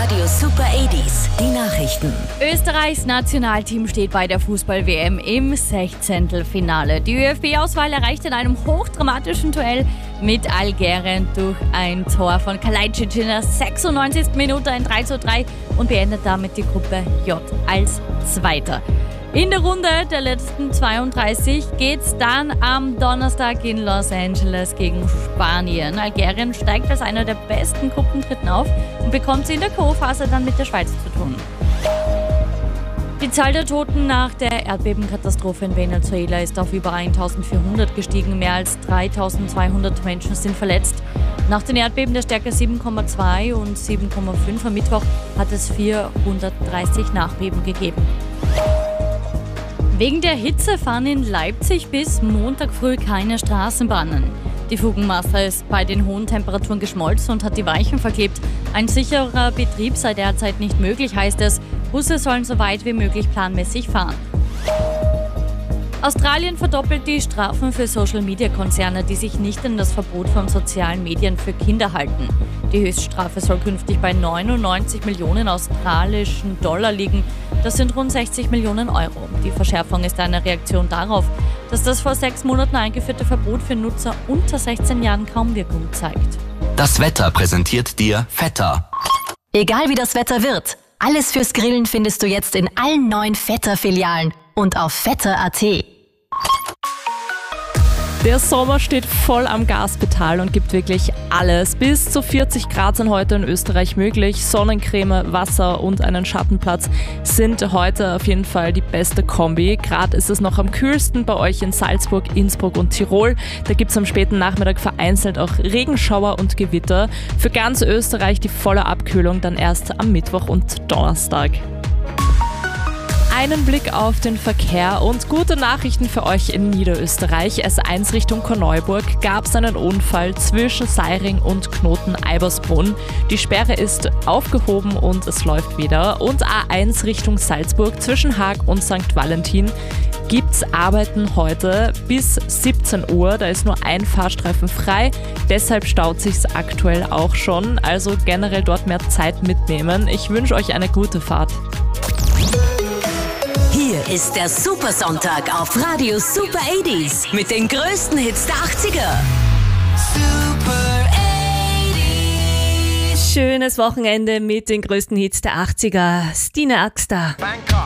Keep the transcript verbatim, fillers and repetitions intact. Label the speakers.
Speaker 1: Radio Super achtziger, die Nachrichten.
Speaker 2: Österreichs Nationalteam steht bei der Fußball-W M im Sechzehntelfinale. Die Ö F B-Auswahl erreicht in einem hochdramatischen Duell mit Algerien durch ein Tor von Kalajdzic in der sechsundneunzigsten Minute ein drei zu drei und beendet damit die Gruppe J als Zweiter. In der Runde der letzten zweiunddreißig geht's dann am Donnerstag in Los Angeles gegen Spanien. Algerien steigt als einer der besten Gruppendritten auf und bekommt sie in der K O-Phase dann mit der Schweiz zu tun. Die Zahl der Toten nach der Erdbebenkatastrophe in Venezuela ist auf über eintausendvierhundert gestiegen. Mehr als dreitausendzweihundert Menschen sind verletzt. Nach den Erdbeben der Stärke sieben Komma zwei und sieben Komma fünf am Mittwoch hat es vierhundertdreißig Nachbeben gegeben. Wegen der Hitze fahren in Leipzig bis Montag früh keine Straßenbahnen. Die Fugenmasse ist bei den hohen Temperaturen geschmolzen und hat die Weichen verklebt. Ein sicherer Betrieb sei derzeit nicht möglich, heißt es. Busse sollen so weit wie möglich planmäßig fahren. Australien verdoppelt die Strafen für Social-Media-Konzerne, die sich nicht an das Verbot von sozialen Medien für Kinder halten. Die Höchststrafe soll künftig bei neunundneunzig Millionen australischen Dollar liegen. Das sind rund sechzig Millionen Euro. Die Verschärfung ist eine Reaktion darauf, dass das vor sechs Monaten eingeführte Verbot für Nutzer unter sechzehn Jahren kaum Wirkung zeigt.
Speaker 3: Das Wetter präsentiert dir Vetter.
Speaker 1: Egal wie das Wetter wird, alles fürs Grillen findest du jetzt in allen neuen Vetter-Filialen und auf vetter punkt a t.
Speaker 4: Der Sommer steht voll am Gaspedal und gibt wirklich alles. Bis zu vierzig Grad sind heute in Österreich möglich. Sonnencreme, Wasser und einen Schattenplatz sind heute auf jeden Fall die beste Kombi. Gerade ist es noch am kühlsten bei euch in Salzburg, Innsbruck und Tirol. Da gibt es am späten Nachmittag vereinzelt auch Regenschauer und Gewitter. Für ganz Österreich die volle Abkühlung dann erst am Mittwoch und Donnerstag. Einen Blick auf den Verkehr und gute Nachrichten für euch in Niederösterreich. S eins Richtung Korneuburg gab es einen Unfall zwischen Seiring und Knoten-Eibersbrunn. Die Sperre ist aufgehoben und es läuft wieder. Und A eins Richtung Salzburg zwischen Haag und Sankt Valentin gibt's Arbeiten heute bis siebzehn Uhr. Da ist nur ein Fahrstreifen frei. Deshalb staut sich's aktuell auch schon. Also generell dort mehr Zeit mitnehmen. Ich wünsche euch eine gute Fahrt.
Speaker 1: Hier ist der Supersonntag auf Radio Super achtziger mit den größten Hits der achtziger.
Speaker 5: Super achtziger.
Speaker 6: Schönes Wochenende mit den größten Hits der achtziger. Stine Axter.
Speaker 5: Bangkok.